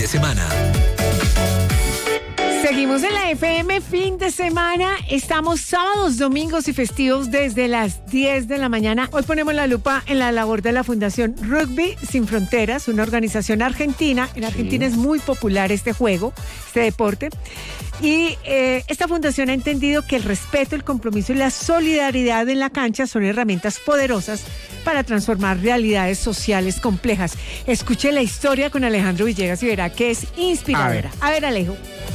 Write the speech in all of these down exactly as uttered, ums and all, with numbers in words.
de semana. Seguimos en la F M fin de semana. Estamos sábados, domingos y festivos desde las diez de la mañana. Hoy ponemos la lupa en la labor de la Fundación Rugby Sin Fronteras, una organización argentina. En Argentina sí. Es muy popular este juego, este deporte. Y eh, esta fundación ha entendido que el respeto, el compromiso y la solidaridad en la cancha son herramientas poderosas para transformar realidades sociales complejas. Escuche la historia con Alejandro Villegas y verá que es inspiradora. A ver, A ver Alejo.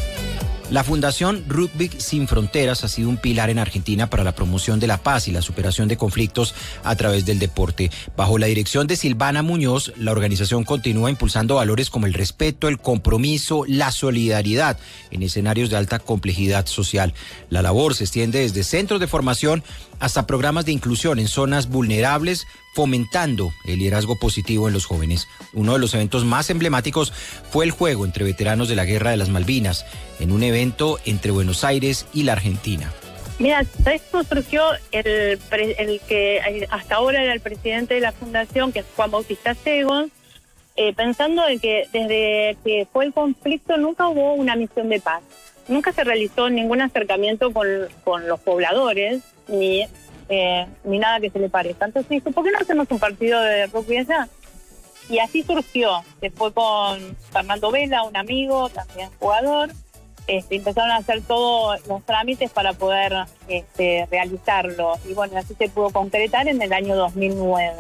La Fundación Rugby Sin Fronteras ha sido un pilar en Argentina para la promoción de la paz y la superación de conflictos a través del deporte. Bajo la dirección de Silvana Muñoz, la organización continúa impulsando valores como el respeto, el compromiso, la solidaridad en escenarios de alta complejidad social. La labor se extiende desde centros de formación hasta programas de inclusión en zonas vulnerables, fomentando el liderazgo positivo en los jóvenes. Uno de los eventos más emblemáticos fue el juego entre veteranos de la Guerra de las Malvinas, en un evento entre Buenos Aires y la Argentina. Mira, esto surgió el, el que hasta ahora era el presidente de la fundación, que es Juan Bautista Segos, eh, pensando en que desde que fue el conflicto nunca hubo una misión de paz. Nunca se realizó ningún acercamiento con, con los pobladores, ni... Eh, ni nada que se le parezca. Entonces dijo, ¿por qué no hacemos un partido de rugby allá? Y así surgió. Se fue con Fernando Vela, un amigo, también jugador. Este, empezaron a hacer todos los trámites para poder este, realizarlo. Y bueno, así se pudo concretar en el año dos mil nueve.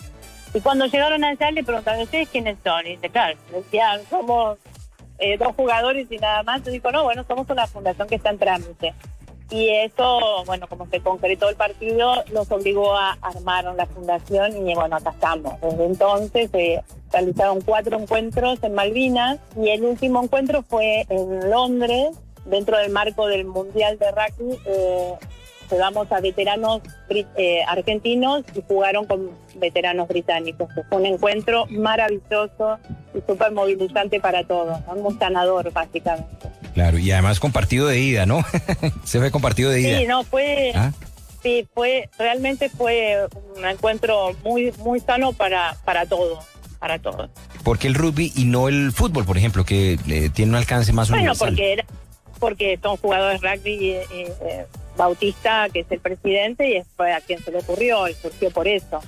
Y cuando llegaron allá le preguntaron, ¿ustedes quiénes son? Y dice, claro, decían, somos eh, dos jugadores y nada más. Y dijo, no, bueno, somos una fundación que está en trámite. Y eso, bueno, como se concretó el partido, nos obligó a armar la fundación y bueno, acá estamos. Desde entonces se eh, realizaron cuatro encuentros en Malvinas y el último encuentro fue en Londres, dentro del marco del Mundial de Rugby. Eh, llevamos a veteranos eh, argentinos y jugaron con veteranos británicos. Fue un encuentro maravilloso y súper movilizante para todos, ¿no? Muy sanador, básicamente. Claro, y además con partido de ida, ¿no? Se fue con partido de ida. Sí, no, fue... ¿Ah? Sí, fue, realmente fue un encuentro muy muy sano para, para todos, para todos. ¿Por qué el rugby y no el fútbol, por ejemplo, que eh, tiene un alcance más bueno, universal? Bueno, porque, era, porque son jugadores de rugby, eh, eh, Bautista, que es el presidente, y fue a quien se le ocurrió, y surgió por eso.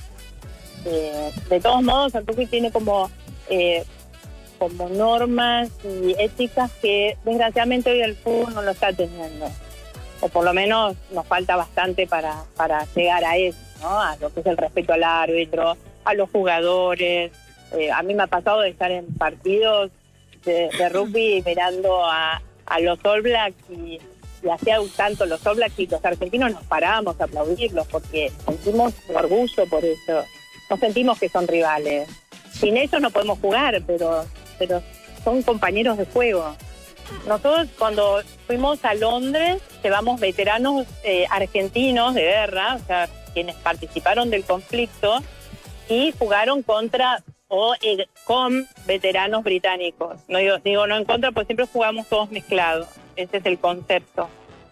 Eh, de todos modos, el rugby tiene como... Eh, como normas y éticas que desgraciadamente hoy el fútbol no lo está teniendo. O por lo menos nos falta bastante para, para llegar a eso, ¿no? A lo que es el respeto al árbitro, a los jugadores. Eh, a mí me ha pasado de estar en partidos de, de rugby mirando a, a los All Blacks y, y hacía tanto los All Blacks y los argentinos nos parábamos a aplaudirlos porque sentimos orgullo por eso. No sentimos que son rivales. Sin ellos no podemos jugar, pero... pero son compañeros de juego. Nosotros cuando fuimos a Londres llevamos veteranos eh, argentinos de guerra, o sea, quienes participaron del conflicto y jugaron contra o eh, con veteranos británicos. No digo, digo no en contra, porque siempre jugamos todos mezclados. Ese es el concepto.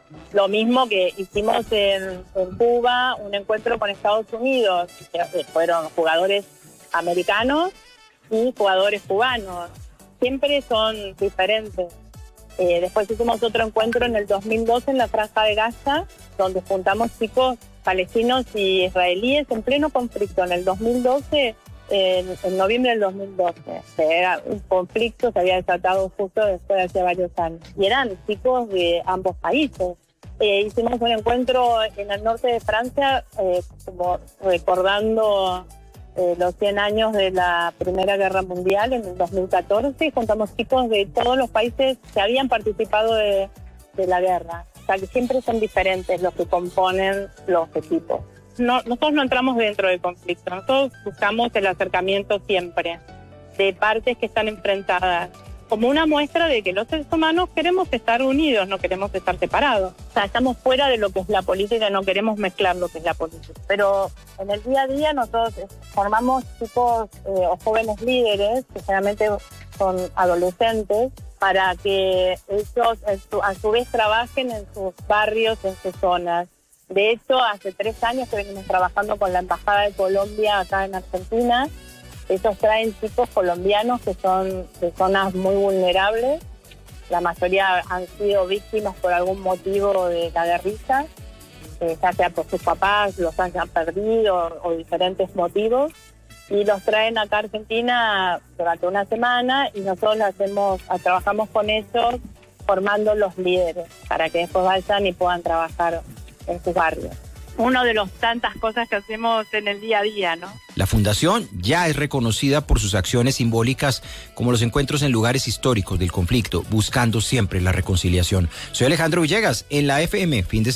Lo mismo que hicimos en, en Cuba, un encuentro con Estados Unidos, que fueron jugadores americanos y jugadores cubanos. Siempre son diferentes. Eh, después hicimos otro encuentro en el dos mil doce en la Franja de Gaza, donde juntamos chicos palestinos y israelíes en pleno conflicto. En el dos mil doce, en, en noviembre del dos mil doce, era un conflicto, se había desatado justo después de hace varios años. Y eran chicos de ambos países. Eh, hicimos un encuentro en el norte de Francia, eh, como recordando... Eh, los cien años de la Primera Guerra Mundial en el dos mil catorce y juntamos chicos de todos los países que habían participado de, de la guerra. O sea, que siempre son diferentes los que componen los equipos. No, nosotros no entramos dentro del conflicto, nosotros buscamos el acercamiento siempre de partes que están enfrentadas, como una muestra de que los seres humanos queremos estar unidos, no queremos estar separados. O sea, estamos fuera de lo que es la política, no queremos mezclar lo que es la política. Pero en el día a día nosotros formamos chicos eh, o jóvenes líderes, que generalmente son adolescentes, para que ellos a su vez trabajen en sus barrios, en sus zonas. De hecho, hace tres años que venimos trabajando con la Embajada de Colombia acá en Argentina, Ellos traen chicos colombianos que son de zonas muy vulnerables. La mayoría han sido víctimas por algún motivo de la guerrilla, eh, ya sea por sus papás, los hayan perdido o diferentes motivos. Y los traen acá a Argentina durante una semana y nosotros hacemos, trabajamos con ellos formando los líderes para que después vayan y puedan trabajar en sus barrios. Uno de los tantas cosas que hacemos en el día a día, ¿no? La fundación ya es reconocida por sus acciones simbólicas como los encuentros en lugares históricos del conflicto, buscando siempre la reconciliación. Soy Alejandro Villegas en la F M, fin de semana.